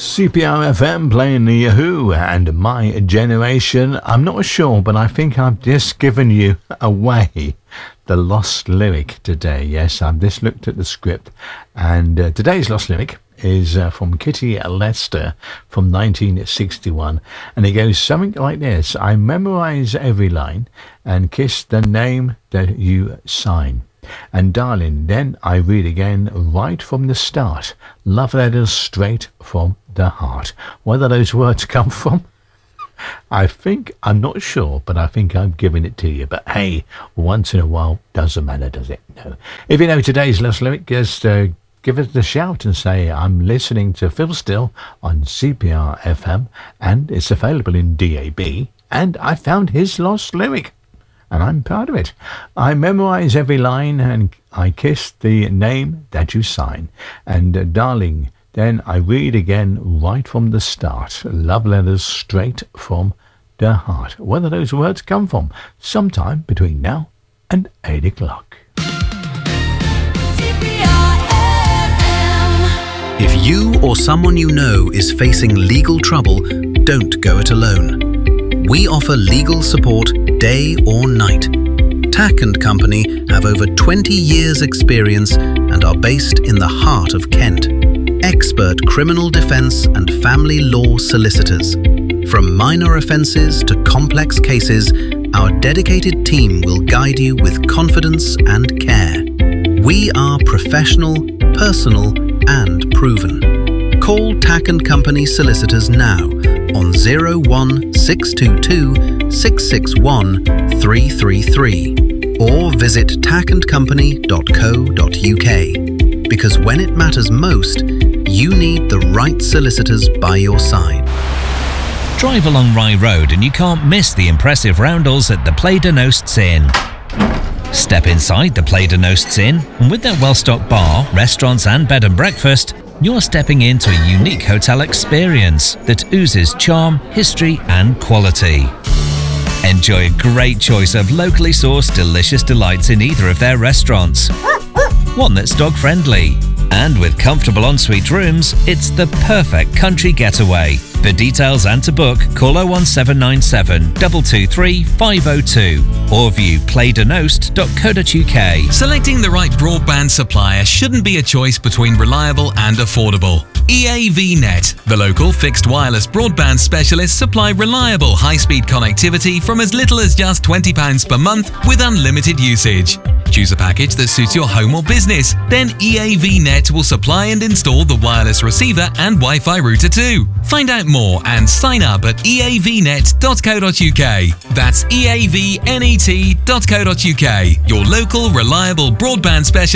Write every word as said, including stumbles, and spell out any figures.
C P R F M playing the Who and My Generation. I'm not sure, but I think I've just given you away the lost lyric today. Yes, I've just looked at the script, and uh, today's lost lyric is uh, from Kitty Lester from nineteen sixty-one, and it goes something like this: I memorize every line and kiss the name that you sign. And darling, then I read again right from the start. Love letters straight from the heart. Where do those words come from? I think, I'm not sure, but I think I'm giving it to you. But hey, once in a while, doesn't matter, does it? No. If you know today's lost lyric, just uh, give us a shout and say, I'm listening to Phil Still on C P R F M, and it's available in D A B, and I found his lost lyric. And I'm proud of it. I memorize every line and I kiss the name that you sign. And uh, darling, then I read again right from the start. Love letters straight from the heart. Where do those words come from? Sometime between now and eight o'clock. If you or someone you know is facing legal trouble, don't go it alone. We offer legal support day or night. Tack and Company have over twenty years experience and are based in the heart of Kent. Expert criminal defence and family law solicitors. From minor offences to complex cases, our dedicated team will guide you with confidence and care. We are professional, personal and proven. Call Tack and Company solicitors now on zero one six two two six six one three three three or visit tack and company dot co dot uk, because when it matters most, you need the right solicitors by your side. Drive along Rye Road and you can't miss the impressive roundels at the Play de Nosts Inn. Step inside the Play de Nosts Inn, and with their well-stocked bar, restaurants and bed and breakfast, you're stepping into a unique hotel experience that oozes charm, history and quality. Enjoy a great choice of locally sourced delicious delights in either of their restaurants. One that's dog-friendly. And with comfortable ensuite rooms, it's the perfect country getaway. For details and to book, call oh one seven nine seven, two two three, five oh two or view play de nost dot co dot uk. Selecting the right broadband supplier shouldn't be a choice between reliable and affordable. E A V Net, the local fixed wireless broadband specialists, supply reliable high-speed connectivity from as little as just twenty pounds per month with unlimited usage. Choose a package that suits your home or business. Then E A V Net will supply and install the wireless receiver and Wi-Fi router too. Find out more and sign up at e a v net dot co dot uk. That's e a v net dot co dot uk. Your local reliable broadband specialist.